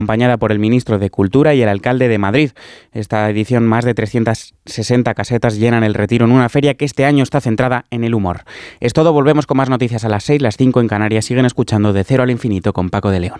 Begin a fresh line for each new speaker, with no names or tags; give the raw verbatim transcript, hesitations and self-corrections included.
acompañada por el ministro de Cultura y el alcalde de Madrid. Esta edición, más de trescientas sesenta casetas llenan el Retiro en una feria que este año está centrada en el humor. Es todo, volvemos con más noticias a las seis, las cinco en Canarias. Siguen escuchando De Cero al Infinito con Paco de León.